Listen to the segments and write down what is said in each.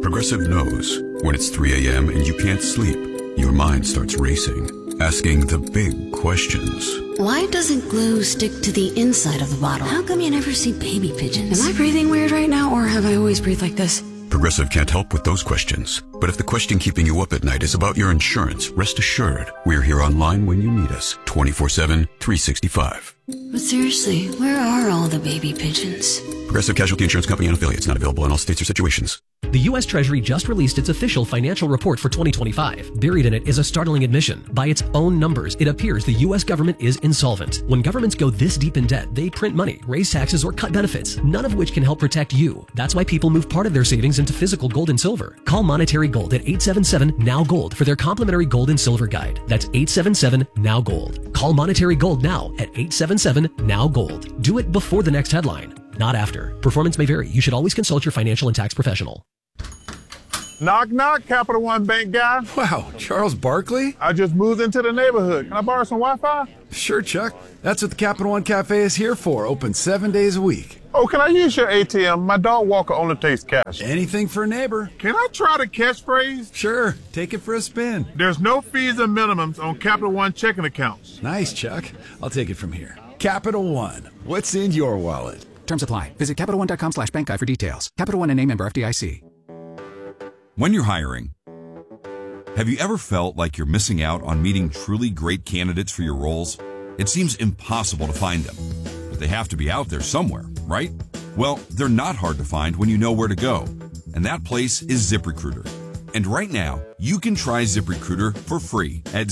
Progressive knows when it's 3 a.m. and you can't sleep, your mind starts racing, asking the big questions. Why doesn't glue stick to the inside of the bottle? How come you never see baby pigeons? Am I breathing weird right now, or have I always breathed like this? Progressive can't help with those questions. But if the question keeping you up at night is about your insurance, rest assured, we're here online when you need us, 24/7, 365. But seriously, where are all the baby pigeons? Progressive Casualty Insurance Company and affiliates, not available in all states or situations. The U.S. Treasury just released its official financial report for 2025. Buried in it is a startling admission. By its own numbers, it appears the U.S. government is insolvent. When governments go this deep in debt, they print money, raise taxes, or cut benefits, none of which can help protect you. That's why people move part of their savings into physical gold and silver. Call Monetary Gold at 877-NOW-GOLD for their complimentary gold and silver guide. That's 877-NOW-GOLD. Call Monetary Gold now at 877-NOW-GOLD. Do it before the next headline, not after. Performance may vary. You should always consult your financial and tax professional. Knock, knock, Capital One Bank guy. Wow, Charles Barkley? I just moved into the neighborhood. Can I borrow some Wi-Fi? Sure, Chuck. That's what the Capital One Cafe is here for, open 7 days a week. Oh, can I use your ATM? My dog walker only takes cash. Anything for a neighbor. Can I try the catchphrase? Sure, take it for a spin. There's no fees and minimums on Capital One checking accounts. Nice, Chuck. I'll take it from here. Capital One, what's in your wallet? Terms apply. Visit CapitalOne.com/bankguide for details. Capital One and name member FDIC. When you're hiring, have you ever felt like you're missing out on meeting truly great candidates for your roles? It seems impossible to find them, but they have to be out there somewhere, right? Well, they're not hard to find when you know where to go, and that place is ZipRecruiter. And right now, you can try ZipRecruiter for free at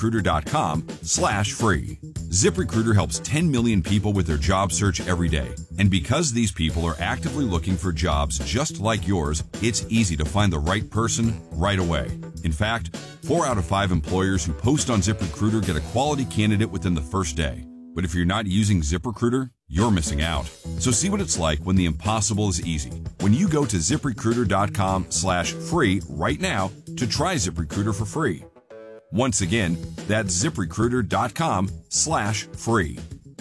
ZipRecruiter.com/free. ZipRecruiter helps 10 million people with their job search every day. And because these people are actively looking for jobs just like yours, it's easy to find the right person right away. In fact, 4 out of 5 employers who post on ZipRecruiter get a quality candidate within the first day. But if you're not using ZipRecruiter, you're missing out. So see what it's like when the impossible is easy. When you go to ZipRecruiter.com/free right now to try ZipRecruiter for free. Once again, that's ZipRecruiter.com/free.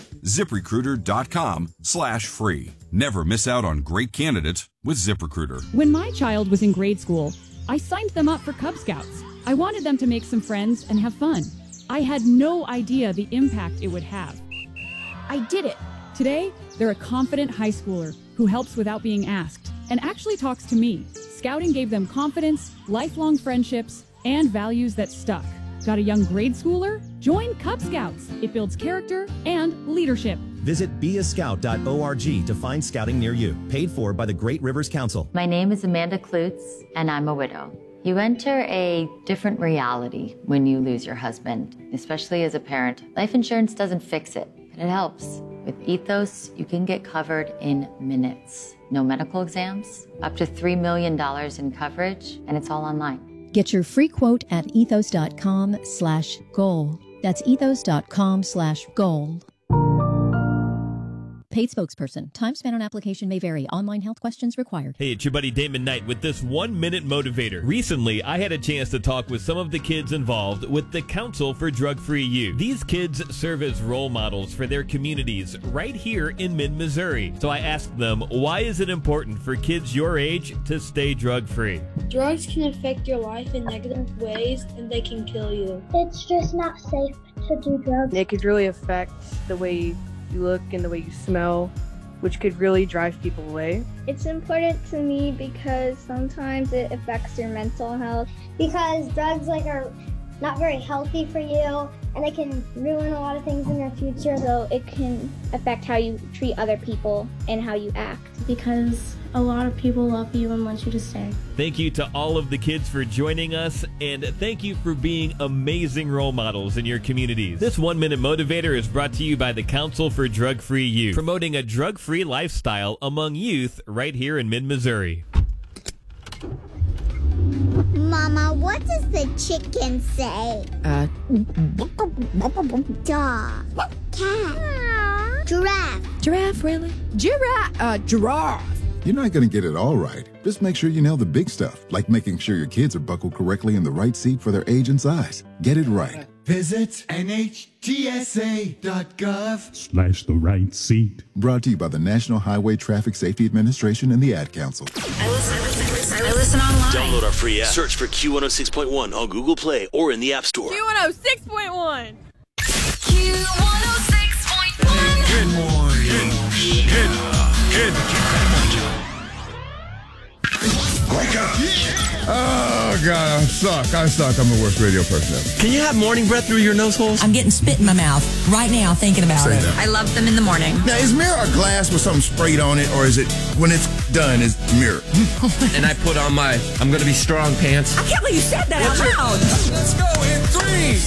ZipRecruiter.com/free. Never miss out on great candidates with ZipRecruiter. When my child was in grade school, I signed them up for Cub Scouts. I wanted them to make some friends and have fun. I had no idea the impact it would have. I did it. Today, they're a confident high schooler who helps without being asked and actually talks to me. Scouting gave them confidence, lifelong friendships, and values that stuck. Got a young grade schooler? Join Cub Scouts. It builds character and leadership. Visit beascout.org to find scouting near you. Paid for by the Great Rivers Council. My name is Amanda Klutz, and I'm a widow. You enter a different reality when you lose your husband, especially as a parent. Life insurance doesn't fix it, but it helps. With Ethos, you can get covered in minutes. No medical exams, up to $3 million in coverage, and it's all online. Get your free quote at ethos.com/goal. That's ethos.com/goal. Paid spokesperson. Time spent on application may vary. Online health questions required. Hey, it's your buddy Damon Knight with this 1-minute motivator. Recently, I had a chance to talk with some of the kids involved with the Council for Drug-Free Youth. These kids serve as role models for their communities right here in mid-Missouri. So I asked them, why is it important for kids your age to stay drug-free? Drugs can affect your life in negative ways, and they can kill you. It's just not safe to do drugs. It could really affect the way you look and the way you smell, which could really drive people away. It's important to me because sometimes it affects your mental health. Because drugs are not very healthy for you, and it can ruin a lot of things in your future. So it can affect how you treat other people and how you act. Because a lot of people love you and want you to stay. Thank you to all of the kids for joining us, and thank you for being amazing role models in your communities. This 1-minute motivator is brought to you by the Council for Drug-Free Youth, promoting a drug-free lifestyle among youth right here in mid-Missouri. Mama, what does the chicken say? Dog. Cat. Giraffe. Giraffe, really? Giraffe. You're not going to get it all right. Just make sure you nail the big stuff, like making sure your kids are buckled correctly in the right seat for their age and size. Get it right. Visit NHTSA.gov/ the right seat. Brought to you by the National Highway Traffic Safety Administration and the Ad Council. I listen online. Download our free app. Search for Q106.1 on Google Play or in the App Store. Q106.1. Q106.1. Good morning. Good. Wake up. Oh, God, I suck. I'm the worst radio person ever. Can you have morning breath through your nose holes? I'm getting spit in my mouth right now thinking about it. I love them in the morning. Now, is mirror a glass with something sprayed on it, or is it, when it's done, is mirror? And I put on my I'm going to be strong pants. I can't believe you said that out loud. Let's go in 3,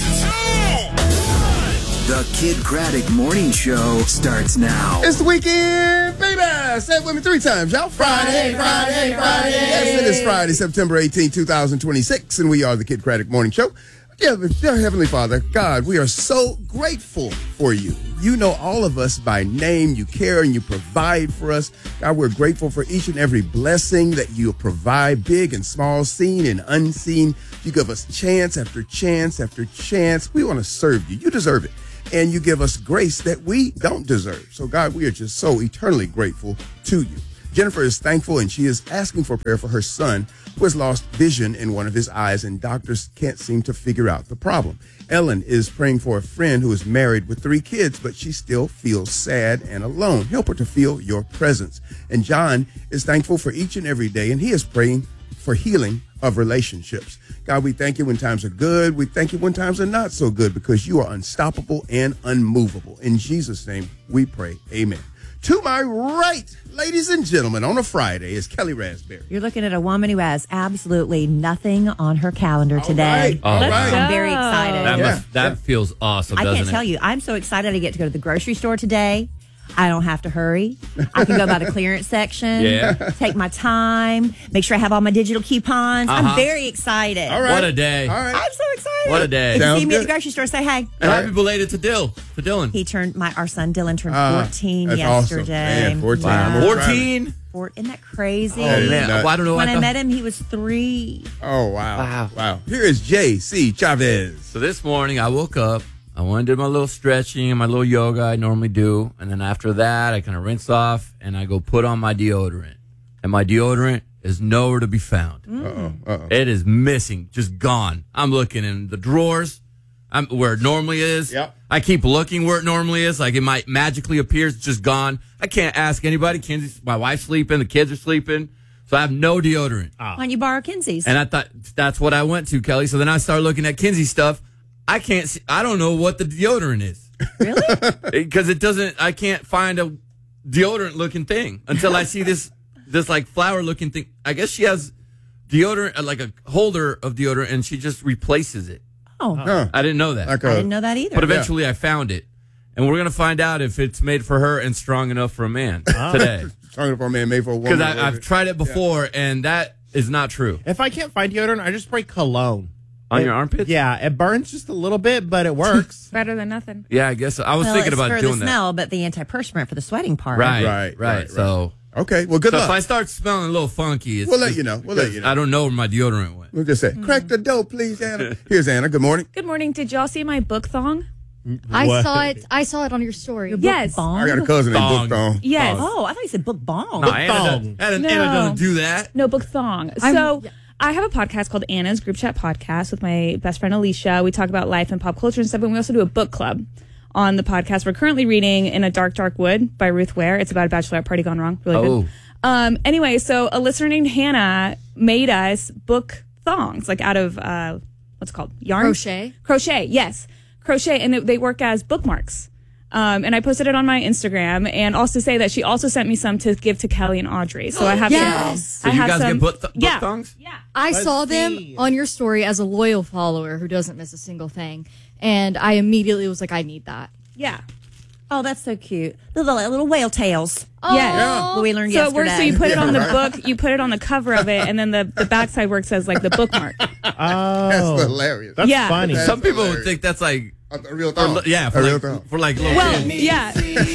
2, 1. The Kid Craddock Morning Show starts now. It's the weekend, baby. Say it with me 3 times, y'all. Friday. Yes, it is Friday, September 18, 2026, and we are the Kid Craddock Morning Show. Dear Heavenly Father, God, we are so grateful for you. You know all of us by name. You care and you provide for us. God, we're grateful for each and every blessing that you provide, big and small, seen and unseen. You give us chance after chance after chance. We want to serve you. You deserve it. And you give us grace that we don't deserve. So, God, we are just so eternally grateful to you. Jennifer is thankful, and she is asking for prayer for her son, who has lost vision in one of his eyes, and doctors can't seem to figure out the problem. Ellen is praying for a friend who is married with 3 kids, but she still feels sad and alone. Help her to feel your presence. And John is thankful for each and every day, and he is praying for healing of relationships. God, we thank you when times are good. We thank you when times are not so good, because you are unstoppable and unmovable. In Jesus' name we pray. Amen. To my right, ladies and gentlemen, on a Friday is Kelly Raspberry. You're looking at a woman who has absolutely nothing on her calendar today. All right. I'm very excited. That feels awesome, I doesn't can't it? tell you. I'm so excited I get to go to the grocery store today. I don't have to hurry. I can go by the clearance section, take my time, make sure I have all my digital coupons. I'm very excited. All right. What a day. All right. I'm so excited. What a day. If you see me at the grocery store, say hey. And happy belated to Dylan. He turned, our son Dylan turned 14 that's yesterday. Awesome. Man, 14. Wow. 14? Isn't that crazy? Oh, man. Well, I don't know when what I met him, he was 3. Oh, wow. Here is J.C. Chavez. So this morning I woke up. I went and did my little stretching and my little yoga I normally do. And then after that, I kind of rinse off and I go put on my deodorant. And my deodorant is nowhere to be found. Uh-oh. It is missing, just gone. I'm looking in the drawers where it normally is. Yep. I keep looking where it normally is. Like it might magically appear, it's just gone. I can't ask anybody. My wife's sleeping, the kids are sleeping. So I have no deodorant. Why don't you borrow Kinsey's? And I thought that's what I went to, Kelly. So then I started looking at Kinsey stuff. I can't see, I don't know what the deodorant is. Really? Because I can't find a deodorant looking thing until I see this like flower looking thing. I guess she has deodorant, like a holder of deodorant, and she just replaces it. Oh. I didn't know that. I didn't know that either. But eventually I found it. And we're going to find out if it's made for her and strong enough for a man today. Strong enough for a man, made for a woman. Because I've tried it before, and that is not true. If I can't find deodorant, I just spray cologne. On your armpits? Yeah, it burns just a little bit, but it works. Better than nothing. Yeah, I guess so. I was thinking about doing doing for the smell, but the antiperspirant for the sweating part. Right. So, okay, well, good luck. If I start smelling a little funky, we'll let you know. I don't know where my deodorant went. We'll just say, crack the dough, please, Anna. Here's Anna. Good morning. Good morning. Did y'all see my book thong? I saw it on your story. Yes. I got a cousin named Book Thong. Yes. Oh, I thought you said book bong. No, Anna doesn't do that. No, book thong. So I have a podcast called Anna's Group Chat Podcast with my best friend Alicia. We talk about life and pop culture and stuff, and we also do a book club on the podcast. We're currently reading In a Dark, Dark Wood by Ruth Ware. It's about a bachelorette party gone wrong. Really good. Anyway, so a listener named Hannah made us book thongs, like out of, what's it called? Yarn? Crochet, yes. Crochet, and they work as bookmarks. And I posted it on my Instagram, and also say that she also sent me some to give to Kelly and Audrey. So I have some. So you guys get book thongs? Yeah. I saw them on your story as a loyal follower who doesn't miss a single thing. And I immediately was like, I need that. Yeah. Oh, that's so cute. Little whale tails. Oh. Yeah. What we learned yesterday. So you put it on the right. book, you put it on the cover of it, and then the backside where it says like the bookmark. Oh. That's hilarious. That's funny. Some people would think that's like A real thong. Yeah, for like little Well, kids. yeah.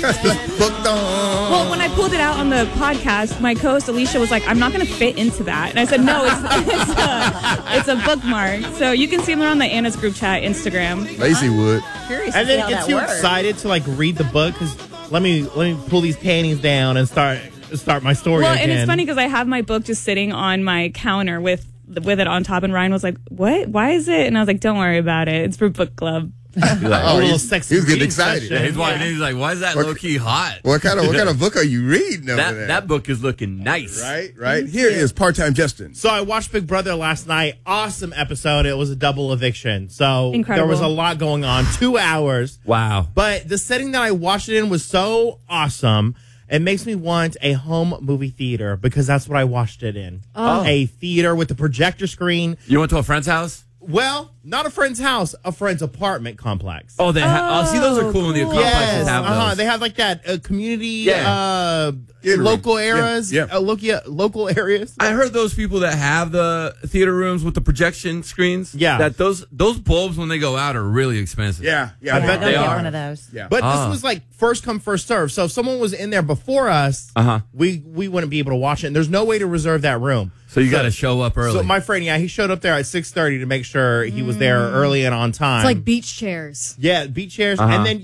Book thong. Well, when I pulled it out on the podcast, my co-host Alicia was like, "I'm not going to fit into that," and I said, "No, it's a bookmark." So you can see them on the Anna's group chat Instagram. Lacey would. Curious And to see then how get that too works. excited to like read the book because let me pull these panties down and start my story Well, again. and it's funny because I have my book just sitting on my counter with it on top, and Ryan was like, "What? Why is it?" And I was like, "Don't worry about it. It's for book club." A little sexy. He was getting reading excited. session. He's walking in, he's like, why is that low key hot? What kind of book are you reading over there? That book is looking nice. Right. Here is part-time Justin. So I watched Big Brother last night. Awesome episode. It was a double eviction. So Incredible. there was a lot going on. 2 hours. Wow. But the setting that I watched it in was so awesome. It makes me want a home movie theater because that's what I watched it in. Oh. A theater with a projector screen. You went to a friend's house? Well, not a friend's house, a friend's apartment complex. Oh, see, those are cool when the complexes Yes, have those. they have like that community, Theater local room. areas, Yeah. local areas. I heard those people that have the theater rooms with the projection screens. Yeah. That those bulbs when they go out are really expensive. Yeah. I bet they Get are. one of those. Yeah. But this was like first come, first serve. So if someone was in there before us, we wouldn't be able to watch it. And there's no way to reserve that room. So you got to show up early. So my friend, he showed up there at 6:30 to make sure he was there early and on time. It's like beach chairs. Yeah, beach chairs. And then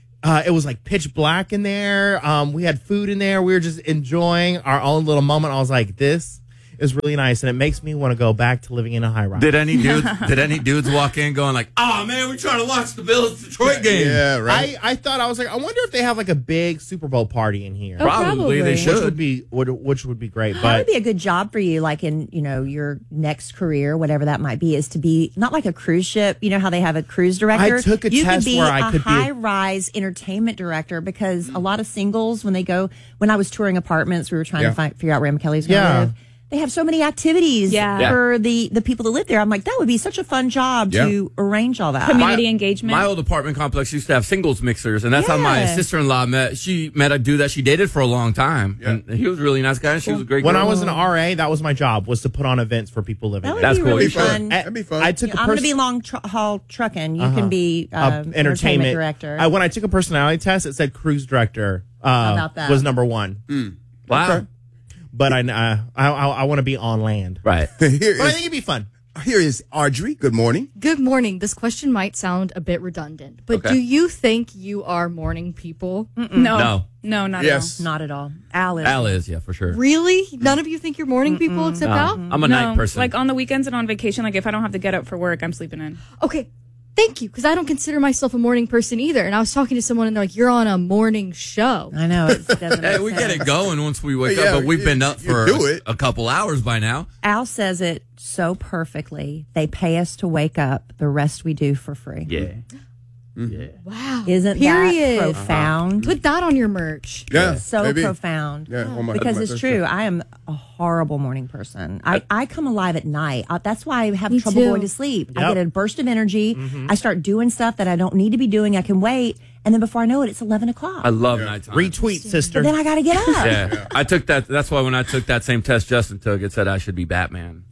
it was like pitch black in there. We had food in there. We were just enjoying our own little moment. I was like, this is really nice. And it makes me want to go back to living in a high rise. Did any dudes walk in going like, "Oh man, we're trying to watch the Bills Detroit game"? Yeah, right. I was like, I wonder if they have like a big Super Bowl party in here. Oh, probably. They should. Which would be great. That But would be a good job for you, like in, your next career, whatever that might be, is to be not like a cruise ship. You know how they have a cruise director? I took a you test could be where I could be a- high-rise entertainment director because a lot of singles, when I was touring apartments, we were trying to figure out where Kelly's going to live. They have so many activities for the people that live there. I'm like, that would be such a fun job to arrange all that. Community engagement. My old apartment complex used to have singles mixers, and that's how my sister-in-law met. She met a dude that she dated for a long time, and he was a really nice guy, and she was a great girl. when I was an RA, that was my job, was to put on events for people living That there. would That's be cool. really You should. fun. That'd be fun. I took I'm going to be long haul trucking. You can be entertainment director. When I took a personality test, it said cruise director How about that? was number one. Wow. Okay. But I want to be on land. Right. But I think it'd be fun. Here is Audrey. Good morning. Good morning. This question might sound a bit redundant, but do you think you are morning people? No, not Yes. Not at all. Al is. Yeah, for sure. Really? None of you think you're morning people except Al? I'm a night person. Like on the weekends and on vacation, like if I don't have to get up for work, I'm sleeping in. Okay. Thank you, because I don't consider myself a morning person either. And I was talking to someone, and they're like, "You're on a morning show." I know. It doesn't Hey, make we sense. get it going once we wake Yeah, up, but we've been up for do it. a couple hours by now. Al says it so perfectly. They pay us to wake up. The rest we do for free. Yeah. Wow. Isn't Period. that profound? Put that on your merch. Yeah. So maybe. profound. Yeah, on my- because on my it's first true. trip. I am a horrible morning person. I come alive at night. That's why I have Me trouble too. going to sleep. I Yep. get a burst of energy. I start doing stuff that I don't need to be doing. I can wait. And then before I know it, it's 11 o'clock. I love nighttime. Retweet, sister. But then I got to get up. Yeah. I took that. That's why when I took that same test Justin took, it said I should be Batman.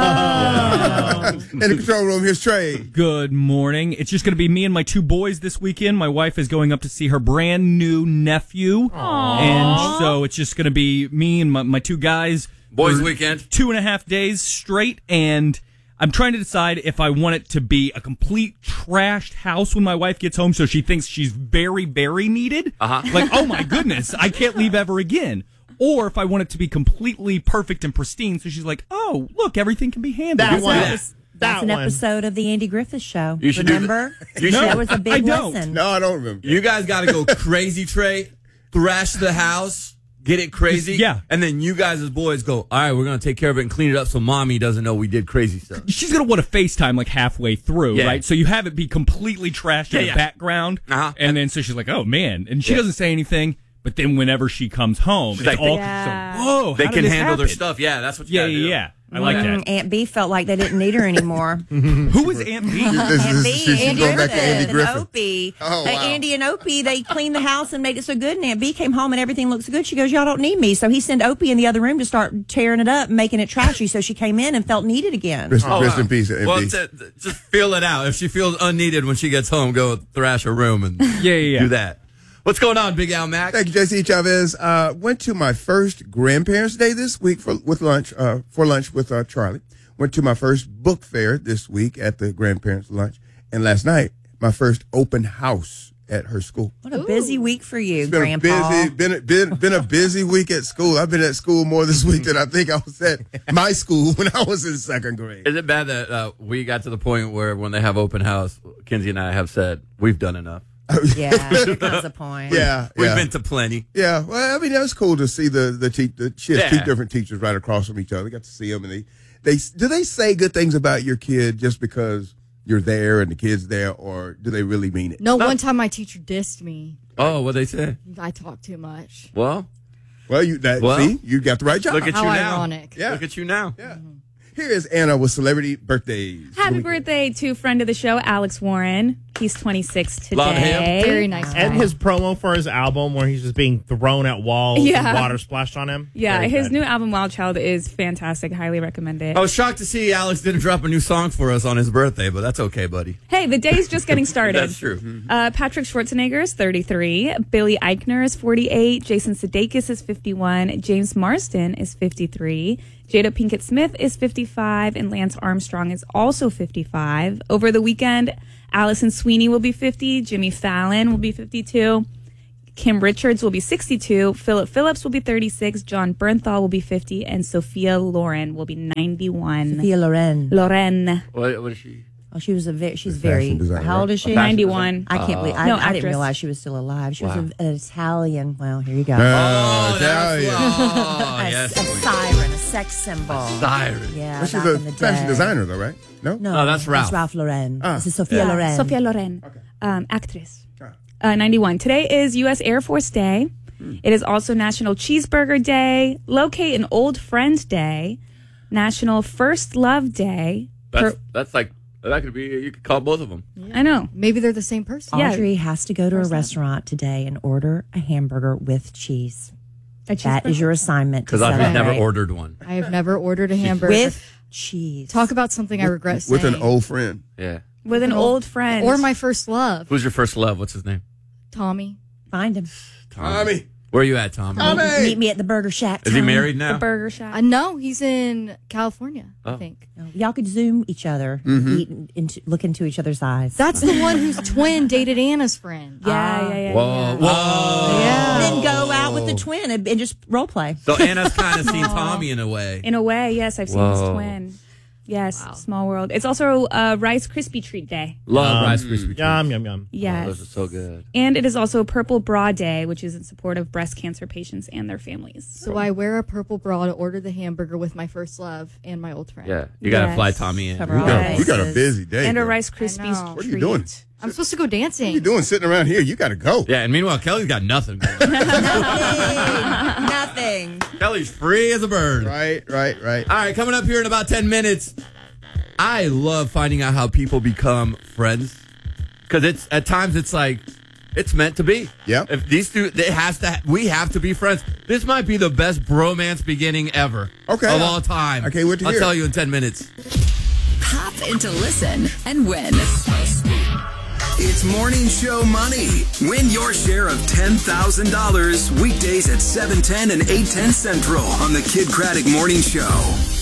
In the control room, here's Trey. Good morning. It's just going to be me and my two boys this weekend. My wife is going up to see her brand new nephew. And so it's just going to be me and my two guys. Boys for weekend. 2.5 days straight. And I'm trying to decide if I want it to be a complete trashed house when my wife gets home so she thinks she's very, very needed. Like, oh my goodness, I can't leave ever again. Or if I want it to be completely perfect and pristine so she's like, oh, look, everything can be handled. That one. That's an episode of the Andy Griffith Show. You should remember? You should. That was a big I don't. lesson. No, I don't remember. You guys got to go crazy, Trey. Thrash the house. Get it crazy. Yeah. And then you guys as boys go, all right, we're going to take care of it and clean it up so mommy doesn't know we did crazy stuff. She's going to want to FaceTime like halfway through, Yeah. right? So you have it be completely trashed in Yeah. the background. And then so she's like, oh, man. And she doesn't say anything. But then whenever she comes home, it's like, all whoa. They how did can this handle their happen? stuff. Yeah, that's what you gotta do. Yeah. I like that. Aunt B felt like they didn't need her anymore. Who was Aunt B? Aunt B, She's Andy going back to Andy Griffith, Griffith. and Opie. Oh, wow. Andy and Opie, they cleaned the house and made it so good. And Aunt B came home and everything looks good. She goes, y'all don't need me. So he sent Opie in the other room to start tearing it up and making it trashy. So she came in and felt needed again. Rest in peace, Aunt Well, B. just feel it out. If she feels unneeded when she gets home, go thrash her room and do that. What's going on, Big Al Mac? Thank you, JC Chavez. Went to my first grandparents' day this week for lunch with Charlie. Went to my first book fair this week at the grandparents' lunch, and last night my first open house at her school. What a busy week for you, It's been Grandpa. been a busy week at school. I've been at school more this week than I think I was at my school when I was in second grade. Is it bad that we got to the point where when they have open house, Kinsey and I have said, we've done enough? Yeah, there comes a point. Yeah, We've been to plenty. Yeah, well, I mean, that was cool to see she has two different teachers right across from each other. Got to see them, and they say good things about your kid just because you're there and the kid's there, or do they really mean it? No, one time my teacher dissed me. Oh, what'd they say? I talk too much. Well, you got the right job. Look at How you now. ironic. Yeah. Look at you now. Yeah. Here is Anna with celebrity birthdays. Happy birthday to friend of the show, Alex Warren. He's 26 today. Love him. Very nice guy. And his promo for his album where he's just being thrown at walls and water splashed on him. Yeah, Very his good. new album, Wild Child, is fantastic. Highly recommend it. I was shocked to see Alex didn't drop a new song for us on his birthday, but that's okay, buddy. Hey, the day's just getting started. That's true. Patrick Schwarzenegger is 33. Billy Eichner is 48. Jason Sudeikis is 51. James Marsden is 53. Jada Pinkett Smith is 55. And Lance Armstrong is also 55. Over the weekend, Allison Sweeney will be 50. Jimmy Fallon will be 52. Kim Richards will be 62. Philip Phillips will be 36. John Bernthal will be 50. And Sophia Loren will be 91. Sophia Loren. What is she? Oh, she's very. designer, How old is she? 91. I can't believe. I didn't actress. realize she was still alive. She was an Italian. Well, here you go. Yes. A siren, a sex symbol. Siren. Yeah, Well, she's back a in the fashion day. designer, though, right? No? No, that's Ralph. That's Ralph Lauren. Ah. This is Sophia Loren. Sophia Loren, actress. 91. Today is U.S. Air Force Day. It is also National Cheeseburger Day, Locate an Old Friend Day, National First Love Day. That's like, that could be, you could call both of them. I know. Maybe they're the same person. Audrey has to go to a restaurant today and order a hamburger with cheese. That is your assignment. Because I've never ordered one. I have never ordered a hamburger. With cheese. Talk about something I regret saying. With an old friend. Yeah. With an old friend. Or my first love. Who's your first love? What's his name? Tommy. Find him. Tommy. Where are you at, Tommy? Meet me at the Burger Shack. Is he married now? The Burger Shack. No, he's in California, I think. Y'all could Zoom each other, look into each other's eyes. That's the one whose twin dated Anna's friend. Yeah. Whoa. Yeah. Then go out with the twin and just role play. So Anna's kind of seen Tommy in a way. In a way, yes, I've seen his twin. Yes, small world. It's also Rice Krispie Treat Day. Love Rice Krispie treats. Yum. Yes. Oh, those are so good. And it is also Purple Bra Day, which is in support of breast cancer patients and their families. So I wear a purple bra to order the hamburger with my first love and my old friend. Yeah. You got to fly Tommy in. We got a busy day. And a girl. Rice Krispies treat. What are you doing? I'm supposed to go dancing. What are you doing sitting around here? You got to go. Yeah, and meanwhile, Kelly's got nothing. Nothing. Kelly's free as a bird. Right. All right, coming up here in about 10 minutes, I love finding out how people become friends. Because at times it's like, it's meant to be. Yeah. If these two, we have to be friends. This might be the best bromance beginning ever. Okay. Of all time. I can't wait to hear. I'll tell you in 10 minutes. Hop into Listen and win. It's Morning Show Money. Win your share of $10,000 weekdays at 7:10 and 8:10 Central on the Kid Craddock Morning Show.